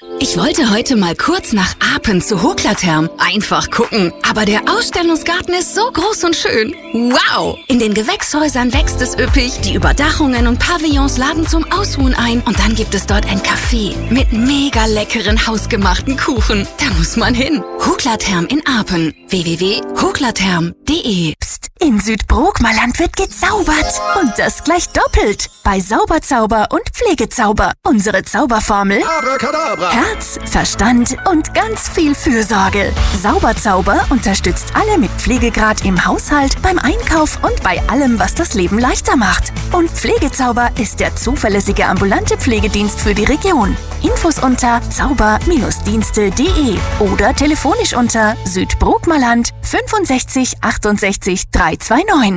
Ich wollte heute mal kurz nach Apen zu Hoklatherm. Einfach gucken. Aber der Ausstellungsgarten ist so groß und schön. Wow! In den Gewächshäusern wächst es üppig. Die Überdachungen und Pavillons laden zum Ausruhen ein. Und dann gibt es dort ein Café mit mega leckeren hausgemachten Kuchen. Da muss man hin. Hoklatherm in Apen. www.hoklatherm.de. Psst, in Südbrookmerland wird gezaubert. Und das gleich doppelt. Bei Sauberzauber und Pflegezauber. Unsere Zauberformel: Abracadabra. Herz, Verstand und ganz viel Fürsorge. Sauberzauber unterstützt alle mit Pflegegrad im Haushalt, beim Einkauf und bei allem, was das Leben leichter macht. Und Pflegezauber ist der zuverlässige ambulante Pflegedienst für die Region. Infos unter zauber-dienste.de oder telefonisch unter Südbrookmerland 65 68 329.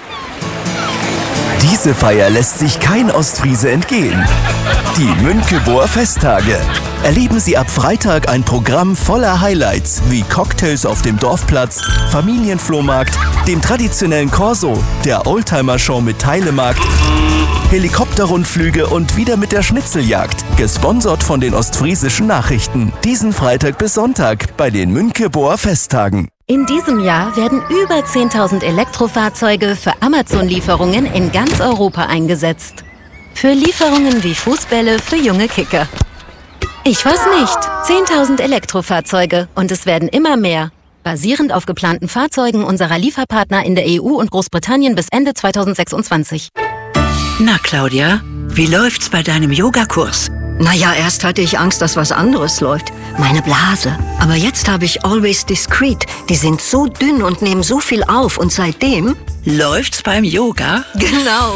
Diese Feier lässt sich kein Ostfriese entgehen. Die Münkeburger Festtage. Erleben Sie ab Freitag ein Programm voller Highlights wie Cocktails auf dem Dorfplatz, Familienflohmarkt, dem traditionellen Corso, der Oldtimer-Show mit Teilemarkt, Helikopterrundflüge und wieder mit der Schnitzeljagd. Gesponsert von den Ostfriesischen Nachrichten. Diesen Freitag bis Sonntag bei den Münkeburger Festtagen. In diesem Jahr werden über 10.000 Elektrofahrzeuge für Amazon-Lieferungen in ganz Europa eingesetzt. Für Lieferungen wie Fußbälle für junge Kicker. Ich weiß nicht. 10.000 Elektrofahrzeuge und es werden immer mehr. Basierend auf geplanten Fahrzeugen unserer Lieferpartner in der EU und Großbritannien bis Ende 2026. Na, Claudia, wie läuft's bei deinem Yogakurs? Naja, erst hatte ich Angst, dass was anderes läuft. Meine Blase. Aber jetzt habe ich Always Discreet. Die sind so dünn und nehmen so viel auf. Und seitdem... Läuft's beim Yoga? Genau.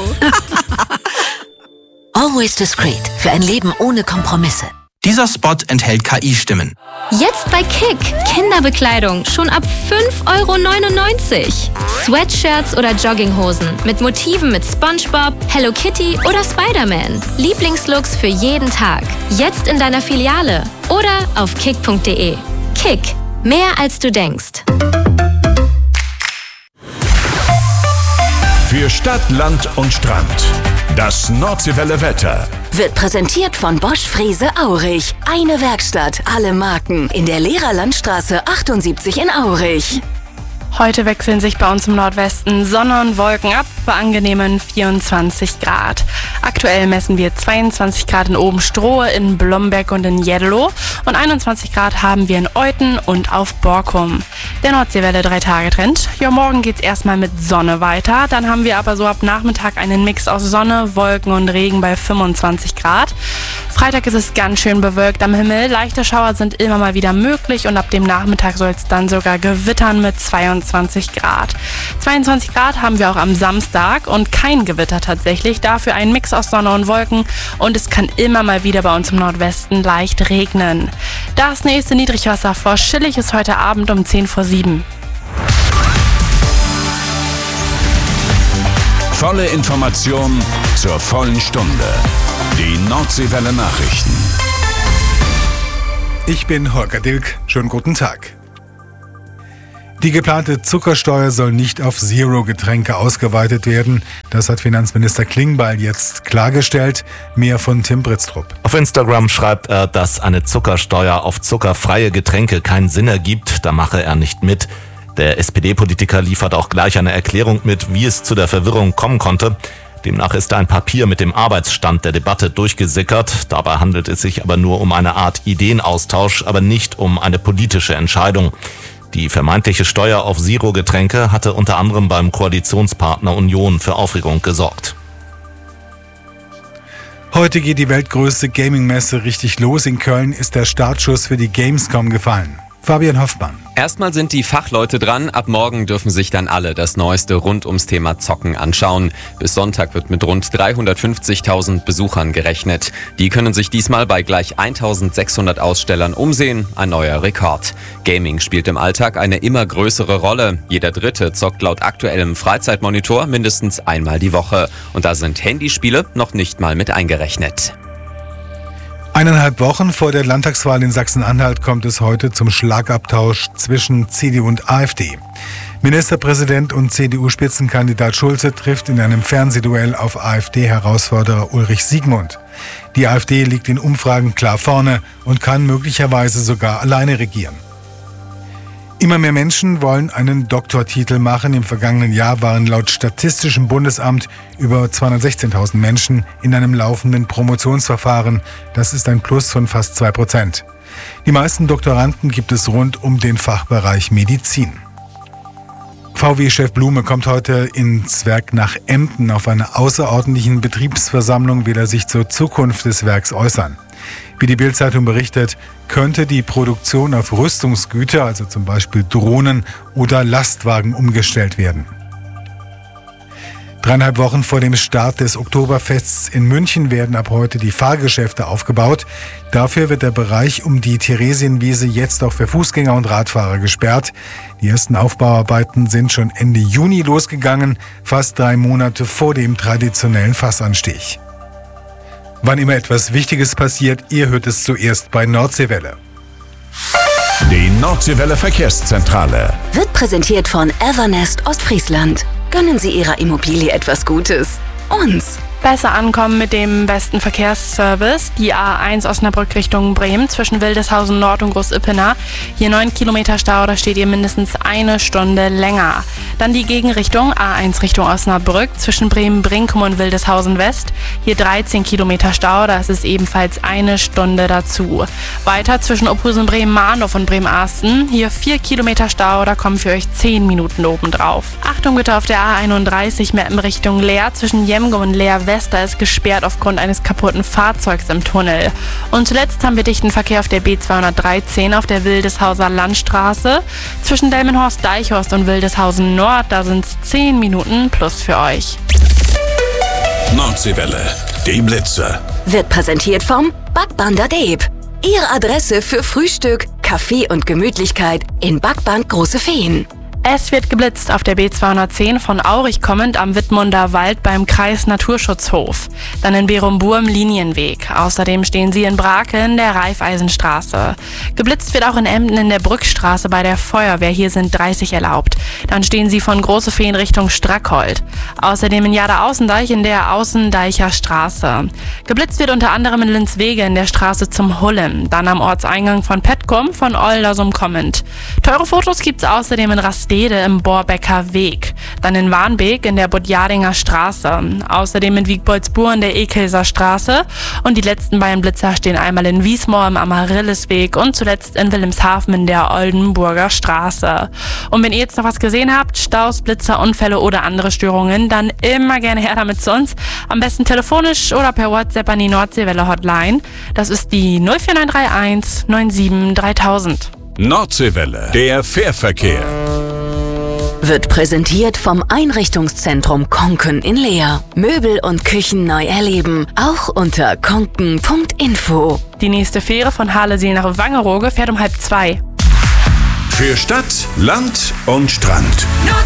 Always Discreet. Für ein Leben ohne Kompromisse. Dieser Spot enthält KI-Stimmen. Jetzt bei Kick. Kinderbekleidung schon ab 5,99 €. Sweatshirts oder Jogginghosen mit Motiven mit SpongeBob, Hello Kitty oder Spider-Man. Lieblingslooks für jeden Tag. Jetzt in deiner Filiale oder auf kick.de. Kick. Mehr als du denkst. Für Stadt, Land und Strand. Das Nordseewelle Wetter. Wird präsentiert von Bosch Frese Aurich. Eine Werkstatt, alle Marken. In der Lehrerlandstraße 78 in Aurich. Heute wechseln sich bei uns im Nordwesten Sonne und Wolken ab bei angenehmen 24 Grad. Aktuell messen wir 22 Grad in Obenstrohe, in Blomberg und in Jeddeloh und 21 Grad haben wir in Euthen und auf Borkum. Der Nordseewelle 3-Tage-Trend. Ja, morgen geht's erstmal mit Sonne weiter. Dann haben wir aber so ab Nachmittag einen Mix aus Sonne, Wolken und Regen bei 25 Grad. Freitag ist es ganz schön bewölkt am Himmel. Leichte Schauer sind immer mal wieder möglich und ab dem Nachmittag soll es dann sogar gewittern mit 22 Grad. 22 Grad haben wir auch am Samstag und kein Gewitter tatsächlich. Dafür ein Mix aus Sonne und Wolken und es kann immer mal wieder bei uns im Nordwesten leicht regnen. Das nächste Niedrigwasser vor Schillig ist heute Abend um 6:50. Volle Information zur vollen Stunde. Die Nordseewelle Nachrichten. Ich bin Holger Dilk. Schönen guten Tag. Die geplante Zuckersteuer soll nicht auf Zero-Getränke ausgeweitet werden. Das hat Finanzminister Klingbeil jetzt klargestellt. Mehr von Tim Britztrup. Auf Instagram schreibt er, dass eine Zuckersteuer auf zuckerfreie Getränke keinen Sinn ergibt. Da mache er nicht mit. Der SPD-Politiker liefert auch gleich eine Erklärung mit, wie es zu der Verwirrung kommen konnte. Demnach ist ein Papier mit dem Arbeitsstand der Debatte durchgesickert. Dabei handelt es sich aber nur um eine Art Ideenaustausch, aber nicht um eine politische Entscheidung. Die vermeintliche Steuer auf Zero-Getränke hatte unter anderem beim Koalitionspartner Union für Aufregung gesorgt. Heute geht die weltgrößte Gaming-Messe richtig los. In Köln ist der Startschuss für die Gamescom gefallen. Fabian Hoffmann. Erstmal sind die Fachleute dran. Ab morgen dürfen sich dann alle das Neueste rund ums Thema Zocken anschauen. Bis Sonntag wird mit rund 350.000 Besuchern gerechnet. Die können sich diesmal bei gleich 1.600 Ausstellern umsehen. Ein neuer Rekord. Gaming spielt im Alltag eine immer größere Rolle. Jeder Dritte zockt laut aktuellem Freizeitmonitor mindestens einmal die Woche. Und da sind Handyspiele noch nicht mal mit eingerechnet. 1,5 Wochen vor der Landtagswahl in Sachsen-Anhalt kommt es heute zum Schlagabtausch zwischen CDU und AfD. Ministerpräsident und CDU-Spitzenkandidat Schulze trifft in einem Fernsehduell auf AfD-Herausforderer Ulrich Siegmund. Die AfD liegt in Umfragen klar vorne und kann möglicherweise sogar alleine regieren. Immer mehr Menschen wollen einen Doktortitel machen. Im vergangenen Jahr waren laut Statistischem Bundesamt über 216.000 Menschen in einem laufenden Promotionsverfahren. Das ist ein Plus von fast 2%. Die meisten Doktoranden gibt es rund um den Fachbereich Medizin. VW-Chef Blume kommt heute ins Werk nach Emden. Auf einer außerordentlichen Betriebsversammlung will er sich zur Zukunft des Werks äußern. Wie die Bild-Zeitung berichtet, könnte die Produktion auf Rüstungsgüter, also zum Beispiel Drohnen oder Lastwagen, umgestellt werden. 3,5 Wochen vor dem Start des Oktoberfests in München werden ab heute die Fahrgeschäfte aufgebaut. Dafür wird der Bereich um die Theresienwiese jetzt auch für Fußgänger und Radfahrer gesperrt. Die ersten Aufbauarbeiten sind schon Ende Juni losgegangen, fast 3 Monate vor dem traditionellen Fassanstich. Wann immer etwas Wichtiges passiert, ihr hört es zuerst bei Nordseewelle. Die Nordseewelle Verkehrszentrale wird präsentiert von Evernest Ostfriesland. Gönnen Sie Ihrer Immobilie etwas Gutes. Uns. Besser ankommen mit dem besten Verkehrsservice. Die A1 Osnabrück Richtung Bremen zwischen Wildeshausen Nord und Großippener. Hier 9 Kilometer Stau, da steht ihr mindestens 1 Stunde länger. Dann die Gegenrichtung A1 Richtung Osnabrück zwischen Bremen-Brinkum und Wildeshausen West. Hier 13 Kilometer Stau, da ist es ebenfalls 1 Stunde dazu. Weiter zwischen Oberhausen-Bremen-Mahndorf und Bremen-Arsten. Hier 4 Kilometer Stau, da kommen für euch 10 Minuten obendrauf. Achtung bitte auf der A31 Meppen Richtung Leer zwischen Jemgum und Leer West, da ist gesperrt aufgrund eines kaputten Fahrzeugs im Tunnel. Und zuletzt haben wir dichten Verkehr auf der B213 auf der Wildeshauser Landstraße. Zwischen Delmenhorst-Deichhorst und Wildeshausen Nord, da sind es 10 Minuten plus für euch. Nordseewelle, die Blitze. Wird präsentiert vom Backbander Deeb. Ihre Adresse für Frühstück, Kaffee und Gemütlichkeit in Backband Große Feen. Es wird geblitzt auf der B210 von Aurich kommend am Wittmunder Wald beim Kreis Naturschutzhof. Dann in Berum-Burm Linienweg. Außerdem stehen sie in Brakel in der Raiffeisenstraße. Geblitzt wird auch in Emden in der Brückstraße bei der Feuerwehr. Hier sind 30 erlaubt. Dann stehen sie von Große Feen Richtung Strackhold. Außerdem in Jada-Außendeich in der Außendeicher Straße. Geblitzt wird unter anderem in Linzwege in der Straße zum Hullem. Dann am Ortseingang von Petkum von Oldersum kommend. Teure Fotos gibt's außerdem in Rastede im Borbecker Weg. Dann in Warnbeek in der Budjadinger Straße. Außerdem in Wiegboldsburg in der Ekelser Straße. Und die letzten beiden Blitzer stehen einmal in Wiesmoor im Amaryllisweg und zuletzt in Wilhelmshaven in der Oldenburger Straße. Und wenn ihr jetzt noch was gesehen habt, Staus, Blitzer, Unfälle oder andere Störungen, dann immer gerne her damit zu uns. Am besten telefonisch oder per WhatsApp an die Nordseewelle Hotline. Das ist die 04931 97 3000. Nordseewelle, der Fährverkehr. Wird präsentiert vom Einrichtungszentrum Konken in Leer. Möbel und Küchen neu erleben, auch unter konken.info. Die nächste Fähre von Harleseel nach Wangerooge fährt um 1:30. Für Stadt, Land und Strand.